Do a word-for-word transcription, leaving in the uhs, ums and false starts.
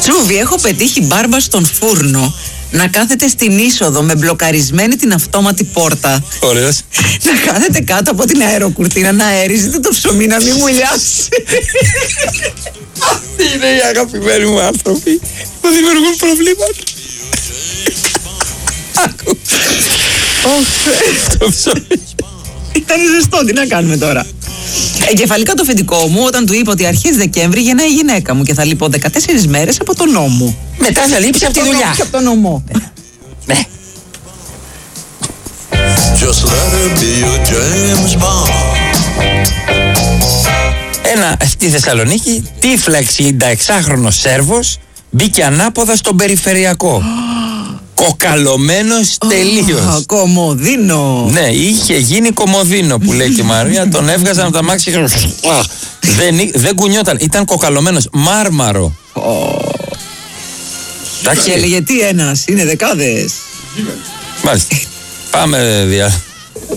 Τσούβι, έχω πετύχει μπάρμπα στον φούρνο να κάθεται στην είσοδο με μπλοκαρισμένη την αυτόματη πόρτα. Ωραίος. Να κάθεται κάτω από την αεροκουρτίνα να αερίζεται το ψωμί να μην μουλιάσει. Αυτοί είναι οι αγαπημένοι μου άνθρωποι που δημιουργούν προβλήματα. Άκου. Το ψωμί. Ήταν ζεστό, τι να κάνουμε τώρα. Εγκεφαλικά το αφεντικό μου όταν του είπα ότι αρχές Δεκέμβρη γεννάει η γυναίκα μου και θα λείπω δεκατέσσερις μέρες από τον νόμο. Μετά θα λείψει από τη δουλειά. Και από τον νόμο. Ναι. Just let her be your James Bond. Ένα στη Θεσσαλονίκη, τύφλα εξήντα εξάχρονος Σέρβος μπήκε ανάποδα στον περιφερειακό. Κοκαλωμένος τελείως. Κομοδίνο. Ναι, είχε γίνει κομοδίνο που λέει και η Μαρία. Τον έβγαζαν από τα μάξια και δεν, δεν κουνιόταν. Ήταν κοκαλωμένος. Μάρμαρο. Και έλεγε τι ένας, είναι δεκάδες. Μάλιστα. Πάμε δια.